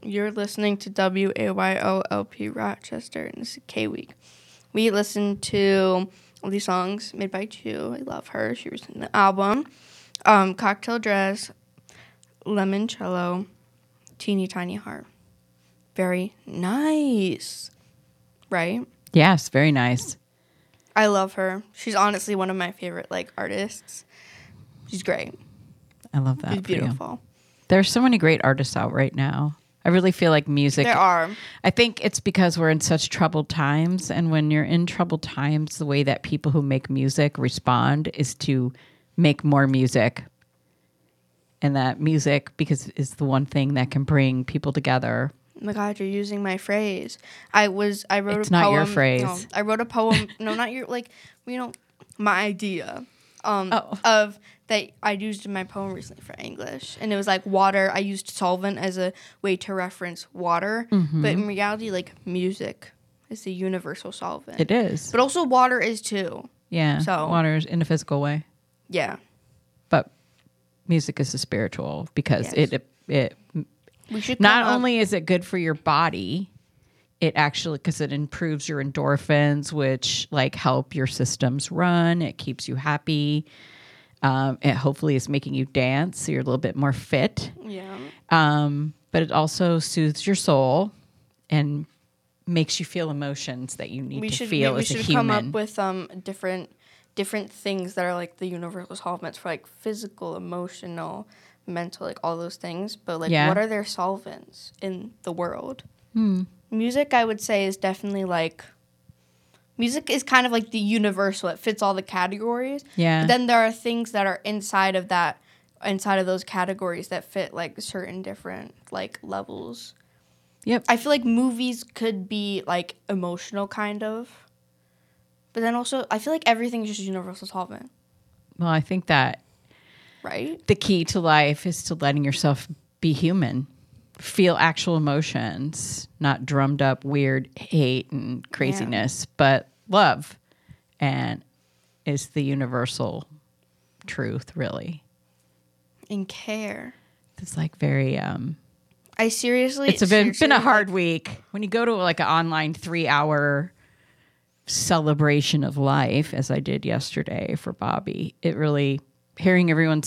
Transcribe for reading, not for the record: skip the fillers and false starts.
You're listening to WAYOLP Rochester, and this is K-Week. We listened to all these songs made by Chu. I love her. She was in the album. Cocktail Dress, Lemoncello, Teeny Tiny Heart. Very nice. Right? Yes, very nice. I love her. She's honestly one of my favorite artists. She's great. I love that. She's beautiful. There's so many great artists out right now. I really feel like music. There are. I think it's because we're in such troubled times. And when you're in troubled times, the way that people who make music respond is to make more music. And that music, because is the one thing that can bring people together. Oh my God, you're using my phrase. I wrote It's a poem. not your phrase. No, I wrote a poem. No, not your, my idea. Of that I used in my poem recently for English. And it was water. I used solvent as a way to reference water. Mm-hmm. But in reality, music is the universal solvent. It is. But also water is too. Yeah. So water is in a physical way. Yeah. But music is a spiritual because yes. it we should not only is it good for your body, it actually, because it improves your endorphins, which help your systems run. It keeps you happy. It hopefully is making you dance, so you're a little bit more fit. Yeah. But it also soothes your soul and makes you feel emotions that you need to feel as a human. We should come up with different things that are the universal solvents for physical, emotional, mental, all those things. But what are their solvents in the world? Music, I would say, is definitely music is kind of the universal. It fits all the categories. Yeah. But then there are things that are inside of those categories that fit certain different levels. Yep. I feel movies could be emotional kind of. But then also I feel everything is just universal solvent. Well, I think that right? The key to life is to letting yourself be human. Feel actual emotions, not drummed up weird hate and craziness, but love, and is the universal truth, really. And care. It's very. I seriously. It's been a hard week when you go to an online 3-hour celebration of life, as I did yesterday for Bobby. It really hearing everyone